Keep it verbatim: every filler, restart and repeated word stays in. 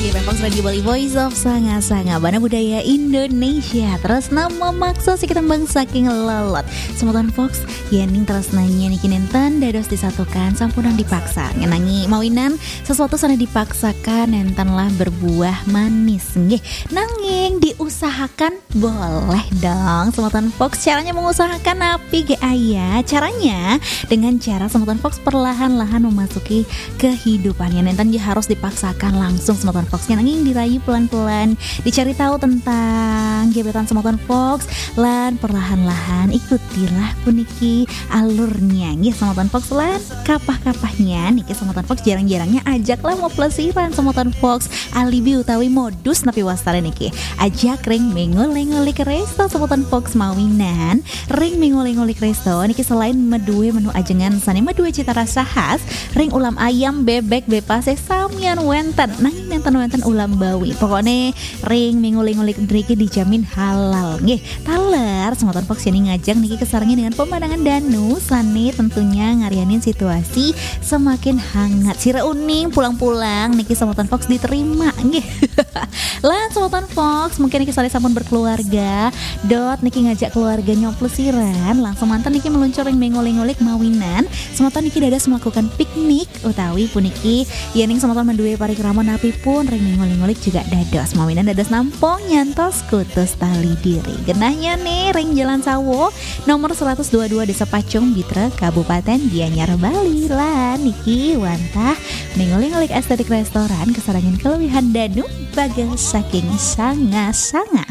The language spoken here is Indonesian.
Fox Radio Bali Voice of Sanga-Sanga Bana Budaya Indonesia. Terus nama maksa si ketembang saking lelot Semoton Fox Yening terus nanya niki nenten dados disatukan sampunang dipaksa ngenangi mawinan sesuatu sana dipaksakan nentenlah berbuah manis nggih. Nanging diusahakan boleh dong Semoton Fox. Caranya mengusahakan api ge aya. Caranya dengan cara Semoton Fox perlahan-lahan memasuki kehidupannya. Nenten harus dipaksakan langsung Semoton Fox nanging dirayu pelan-pelan, dicari tahu tentang gebetan Semoton Fox lan perlahan-lahan ikutilah puniki alurnya nggih Semoton Fox lan kapah-kapahnya niki Semoton Fox jarang-jarangnya ajaklah mau plesiran Semoton Fox alibi utawi modus napi wastare niki ajak ring mengoleng-oleng resto Semoton Fox mawinan ring mengoleng-oleng resto niki selain medue menu ajengan sane medue cita rasa khas ring ulam ayam bebek bepase samian wenten nanging nenten-wenten ulam bawi pokoknya ring mengulik-ngulik niki dijamin halal nggih. Taler Semoton Fox ini ngajak niki kesarangnya dengan pemandangan danu sane tentunya ngarianin situasi semakin hangat. Sira uning pulang-pulang niki Semoton Fox diterima nggih. Lan Semoton Fox mungkin niki sale sampun berkeluarga dot niki ngajak keluarga nyoplesiran langsung mantan niki meluncur ring mengulik-ngulik mawinan Semoton niki dadas melakukan piknik utawi puniki yening Semoton menduwe parikrama napi pun ring mengulik-ngulik juga dados mawinan dados nampung nyantos kutus tali diri. Genahnya nih ring Jalan Sawo nomor seratus dua puluh dua Desa Pacung Bitra Kabupaten Gianyar Bali. Lan niki wantah mengulik-ngulik estetik restoran kesarangan kelewihan danu bagas saking sanga-sanga.